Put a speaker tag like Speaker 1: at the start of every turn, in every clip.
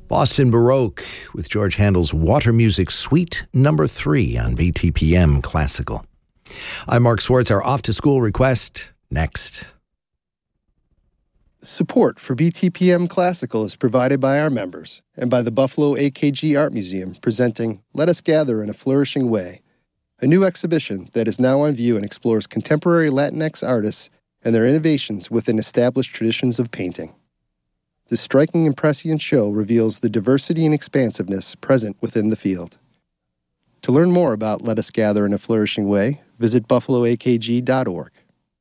Speaker 1: Boston Baroque with George Handel's Water Music Suite No. 3 on BTPM Classical. I'm Mark Swartz. Our off-to-school request next.
Speaker 2: Support for BTPM Classical is provided by our members and by the Buffalo AKG Art Museum, presenting Let Us Gather in a Flourishing Way, a new exhibition that is now on view and explores contemporary Latinx artists and their innovations within established traditions of painting. The striking and prescient show reveals the diversity and expansiveness present within the field. To learn more about Let Us Gather in a Flourishing Way, visit buffaloakg.org.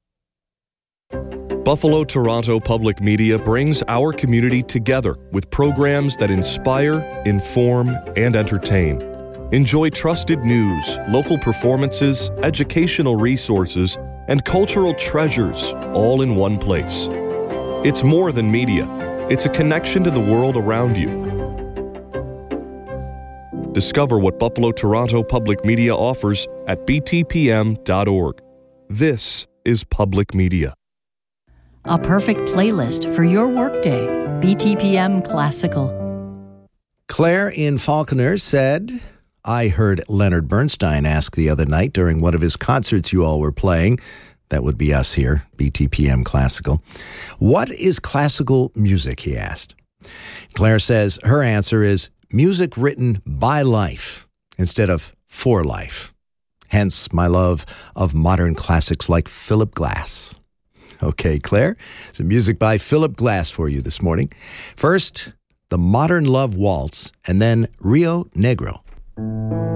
Speaker 3: Buffalo Toronto Public Media brings our community together with programs that inspire, inform, and entertain. Enjoy trusted news, local performances, educational resources, and cultural treasures all in one place. It's more than media. It's a connection to the world around you. Discover what Buffalo Toronto Public Media offers at btpm.org. This is public media.
Speaker 4: A perfect playlist for your workday. BTPM Classical.
Speaker 1: Claire in Falconer said, I heard Leonard Bernstein ask the other night during one of his concerts you all were playing. That would be us here, BTPM Classical. What is classical music, he asked. Claire says her answer is music written by life instead of for life. Hence my love of modern classics like Philip Glass. Okay, Claire, some music by Philip Glass for you this morning. First, the Modern Love Waltz, and then Rio Negro.